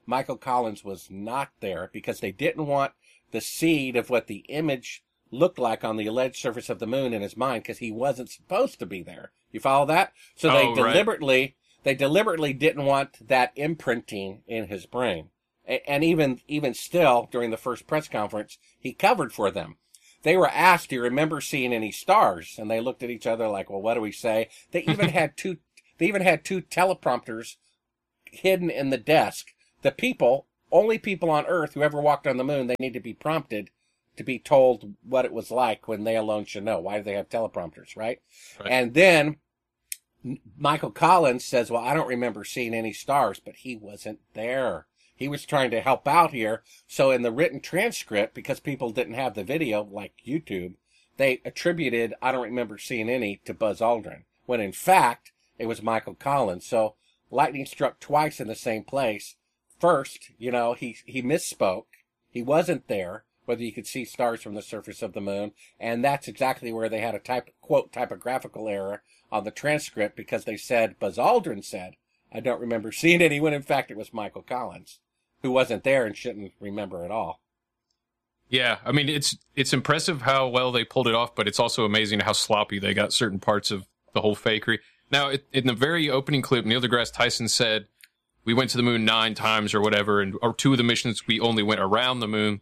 Michael Collins was not there because they didn't want the seed of what the image looked like on the alleged surface of the moon in his mind because he wasn't supposed to be there. You follow that? So they Oh, right. deliberately they deliberately didn't want that imprinting in his brain. A- And even even still, during the first press conference, he covered for them. They were asked, "Do you remember seeing any stars?" And they looked at each other like, "Well, what do we say?" They even had two. They even had two teleprompters hidden in the desk. The people, only people on Earth who ever walked on the moon, they need to be prompted to be told what it was like when they alone should know. Why do they have teleprompters, right? Right. And then Michael Collins says, "Well, I don't remember seeing any stars," but he wasn't there. He was trying to help out here. So in the written transcript, because people didn't have the video like YouTube, they attributed, "I don't remember seeing any," to Buzz Aldrin, when in fact, it was Michael Collins. So lightning struck twice in the same place. First, you know, he, he misspoke. He wasn't there, whether you could see stars from the surface of the moon. And that's exactly where they had a type, quote, typographical error on the transcript because they said, Buzz Aldrin said, "I don't remember seeing any," when in fact it was Michael Collins, who wasn't there and shouldn't remember at all. Yeah, I mean, it's it's impressive how well they pulled it off, but it's also amazing how sloppy they got certain parts of the whole fakery. Now, it, in the very opening clip, Neil deGrasse Tyson said, "We went to the moon nine times or whatever, and or two of the missions we only went around the moon."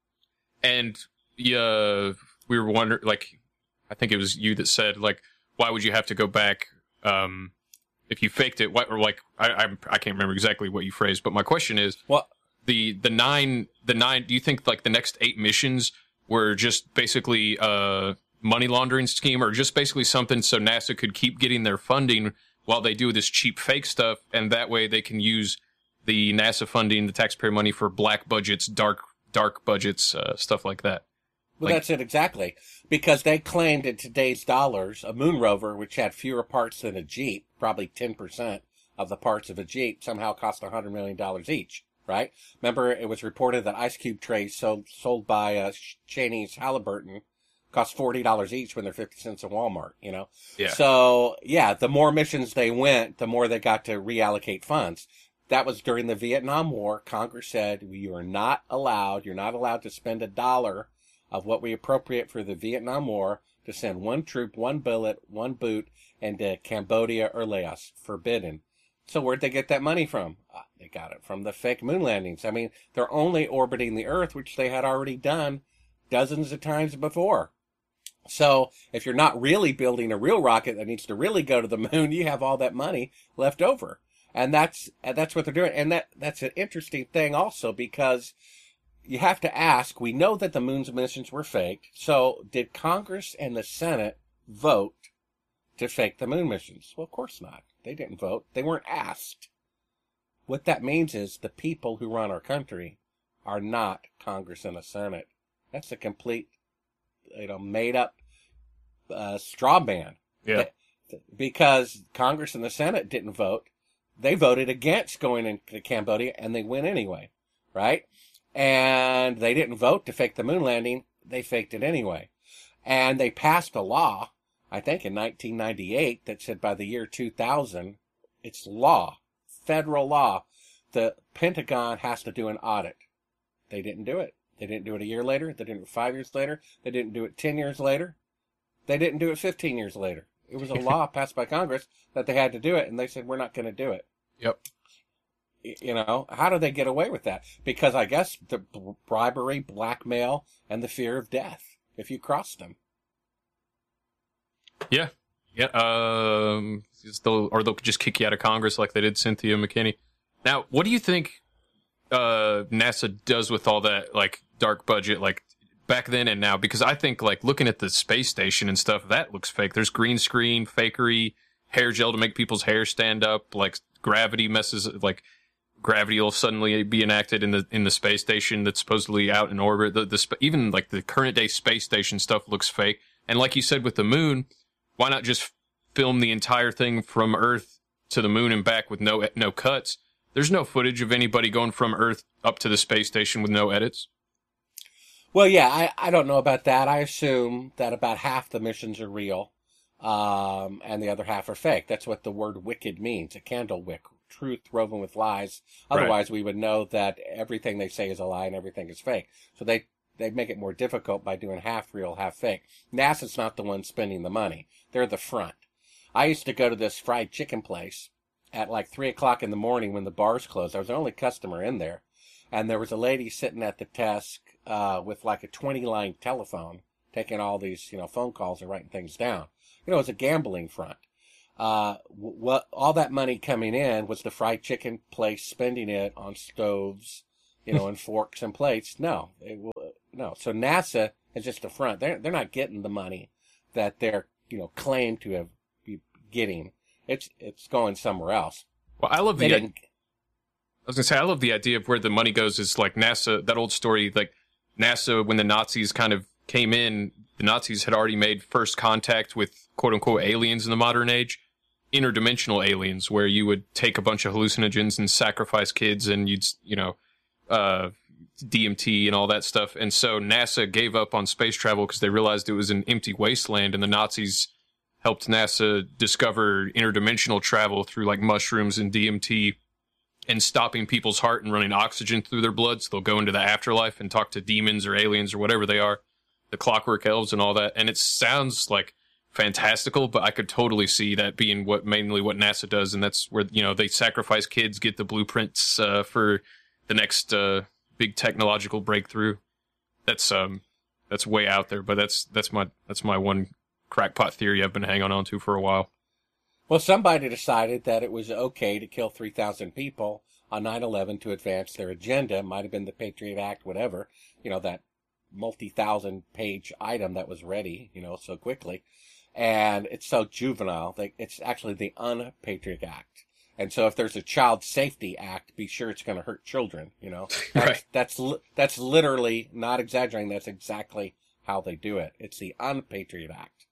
And yeah, we were wondering, like, I think it was you that said, like, why would you have to go back um, if you faked it? What, or like, I, I I can't remember exactly what you phrased, but my question is, Well, the the nine the nine. Do you think like the next eight missions were just basically a money laundering scheme, or just basically something so NASA could keep getting their funding while they do this cheap fake stuff, and that way they can use the NASA funding, the taxpayer money, for black budgets, dark dark budgets, uh, stuff like that? Well, Like- that's it exactly. Because they claimed in today's dollars, a moon rover, which had fewer parts than a Jeep, probably ten percent of the parts of a Jeep, somehow cost one hundred million dollars each, right? Remember, it was reported that ice cube trays sold, sold by uh, Cheney's Halliburton cost forty dollars each when they're fifty cents at Walmart, you know? Yeah. So, yeah, the more missions they went, the more they got to reallocate funds. That was during the Vietnam War. Congress said, you are not allowed, you're not allowed to spend a dollar of what we appropriate for the Vietnam War to send one troop, one bullet, one boot into Cambodia or Laos. Forbidden. So where'd they get that money from? Uh, they got it from the fake moon landings. I mean, they're only orbiting the Earth, which they had already done dozens of times before. So if you're not really building a real rocket that needs to really go to the moon, you have all that money left over. And that's, and that's what they're doing. And that, that's an interesting thing also, because you have to ask, we know that the moon's missions were faked. So did Congress and the Senate vote to fake the moon missions? Well, of course not. They didn't vote. They weren't asked. What that means is the people who run our country are not Congress and the Senate. That's a complete, you know, made up uh, straw man. Yeah. Because Congress and the Senate didn't vote. They voted against going into Cambodia, and they went anyway, right? And they didn't vote to fake the moon landing. They faked it anyway. And they passed a law, I think in nineteen ninety-eight, that said by the year two thousand, it's law, federal law, the Pentagon has to do an audit. They didn't do it. They didn't do it a year later. They didn't do it five years later. They didn't do it ten years later. They didn't do it fifteen years later. It was a law passed by Congress that they had to do it, and they said, we're not going to do it. Yep. You know, how do they get away with that? Because I guess the bribery, blackmail, and the fear of death if you cross them. Yeah. Yeah. Um, they'll, or they'll just kick you out of Congress like they did Cynthia McKinney. Now, what do you think uh, NASA does with all that, like, dark budget, like, back then and now? Because I think, like, looking at the space station and stuff, that looks fake. There's green screen, fakery, hair gel to make people's hair stand up, like, gravity messes, like, gravity will suddenly be enacted in the in the space station that's supposedly out in orbit. The, the even like the current day space station stuff looks fake. And like you said with the moon, why not just film the entire thing from Earth to the moon and back with no no cuts? There's no footage of anybody going from Earth up to the space station with no edits. Well, yeah, I, I don't know about that. I assume that about half the missions are real, um, and the other half are fake. That's what the word wicked means, a candle wick, truth woven with lies. Otherwise, right. we would know that everything they say is a lie and everything is fake. So they, they make it more difficult by doing half real, half fake. NASA's not the one spending the money. They're the front. I used to go to this fried chicken place at like three o'clock in the morning when the bars closed. I was the only customer in there. And there was a lady sitting at the desk uh, with like a twenty-line telephone, taking all these, you know, phone calls and writing things down. You know, it was a gambling front. Uh, what all that money coming in was the fried chicken place spending it on stoves, you know, and forks and plates. No, it, no. So NASA is just a front. They're they're not getting the money that they're, you know, claimed to have be getting. It's it's going somewhere else. Well, I love the. I was gonna say I love the idea of where the money goes. Is like NASA. That old story, like NASA, when the Nazis kind of came in, the Nazis had already made first contact with quote unquote aliens in the modern age, interdimensional aliens, where you would take a bunch of hallucinogens and sacrifice kids, and you'd you know, uh, D M T and all that stuff. And so NASA gave up on space travel because they realized it was an empty wasteland, and the Nazis helped NASA discover interdimensional travel through like mushrooms and D M T and stopping people's heart and running oxygen through their blood so they'll go into the afterlife and talk to demons or aliens or whatever they are, the clockwork elves and all that. And it sounds like fantastical, but I could totally see that being what mainly what NASA does. And that's where, you know, they sacrifice kids, get the blueprints uh, for the next uh, big technological breakthrough. That's um that's way out there, but that's that's my that's my one crackpot theory I've been hanging on to for a while. Well, somebody decided that it was okay to kill three thousand people on nine eleven to advance their agenda. It might have been the Patriot Act, whatever, you know, that multi-thousand page item that was ready, you know, so quickly. And it's so juvenile that it's actually the Un-Patriot Act. And so if there's a Child Safety Act, be sure it's going to hurt children, you know. That's, right. That's, that's literally, not exaggerating, that's exactly how they do it. It's the Un-Patriot Act.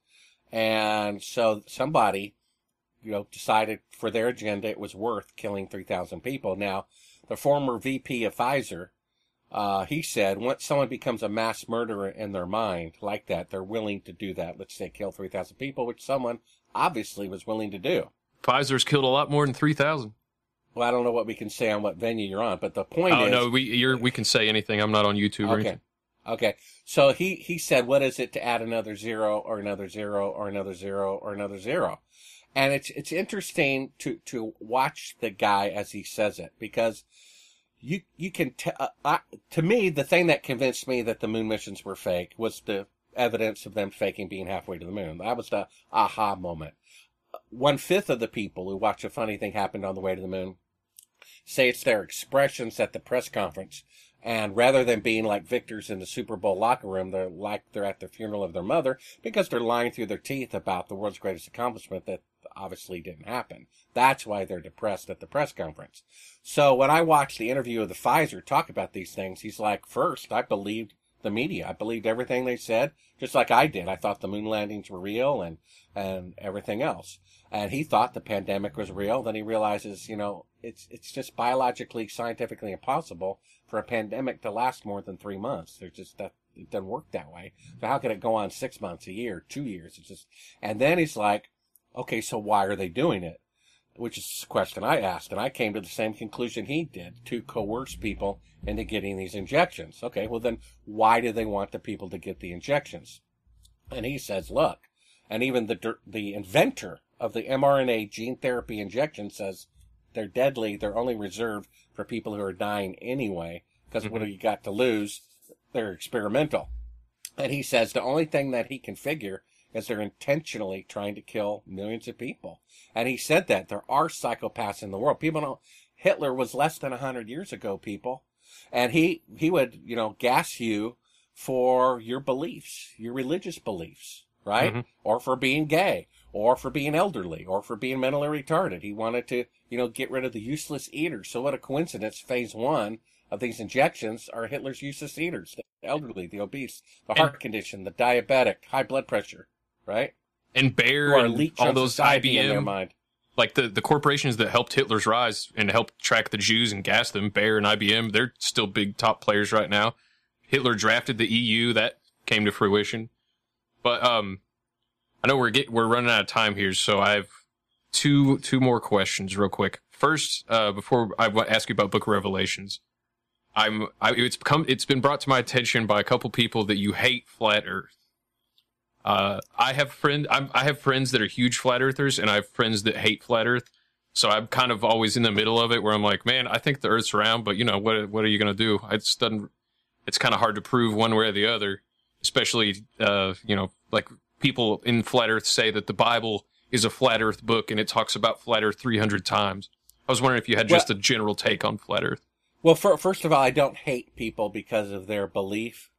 And so somebody, you know, decided for their agenda it was worth killing three thousand people. Now, the former V P of Pfizer, uh, he said once someone becomes a mass murderer in their mind like that, they're willing to do that. Let's say kill three thousand people, which someone obviously was willing to do. Pfizer's killed a lot more than three thousand. Well, I don't know what we can say on what venue you're on, but the point oh, is... Oh, no, we you're, we can say anything. I'm not on YouTube or okay. anything. Okay. So he, he said, what is it to add another zero or another zero or another zero or another zero? And it's it's interesting to, to watch the guy as he says it, because you you can t- uh, uh, to me the thing that convinced me that the moon missions were fake was the evidence of them faking being halfway to the moon. That was the aha moment. One fifth of the people who watch a funny thing happened on the way to the moon say it's their expressions at the press conference. And rather than being like victors in the Super Bowl locker room, they're like they're at the funeral of their mother because they're lying through their teeth about the world's greatest accomplishment that obviously didn't happen. That's why they're depressed at the press conference. So when I watched the interview of the Pfizer talk about these things, he's like, first, I believed the media. I believed everything they said, just like I did. I thought the moon landings were real and, and everything else. And he thought the pandemic was real. Then he realizes, you know, it's, it's just biologically, scientifically impossible for a pandemic to last more than three months. There's just that, it doesn't work that way. So how can it go on six months, a year, two years? It's just, and then he's like, okay, so why are they doing it? Which is a question I asked, and I came to the same conclusion he did, to coerce people into getting these injections. Okay, well then, why do they want the people to get the injections? And he says, look, and even the the inventor of the mRNA gene therapy injection says they're deadly, they're only reserved for people who are dying anyway, because mm-hmm. what have you got to lose? They're experimental. And he says the only thing that he can figure is they're intentionally trying to kill millions of people. And he said that there are psychopaths in the world. People don't, Hitler was less than a hundred years ago, people. And he, he would, you know, gas you for your beliefs, your religious beliefs, right? Mm-hmm. Or for being gay, or for being elderly, or for being mentally retarded. He wanted to, you know, get rid of the useless eaters. So what a coincidence. Phase one of these injections are Hitler's useless eaters, the elderly, the obese, the heart and, condition, the diabetic, high blood pressure. Right? And Bayer and all those I B M, in their mind. Like the, the corporations that helped Hitler's rise and helped track the Jews and gas them, Bayer and I B M, they're still big top players right now. Hitler drafted the E U, that came to fruition. But um, I know we're get, we're running out of time here, so I have two two more questions real quick. first, uh, before I wa- ask you about Book of Revelations, I'm I, it's become it's been brought to my attention by a couple people that you hate flat Earth. Uh, I have friend I'm, I have friends that are huge flat earthers, and I have friends that hate flat Earth. So I'm kind of always in the middle of it, where I'm like, man, I think the Earth's round, but you know what? What are you gonna do? It's doesn't. It's kind of hard to prove one way or the other, especially uh, you know, like people in flat Earth say that the Bible is a flat Earth book, and it talks about flat Earth three hundred times. I was wondering if you had just well, a general take on flat Earth. Well, for, first of all, I don't hate people because of their belief.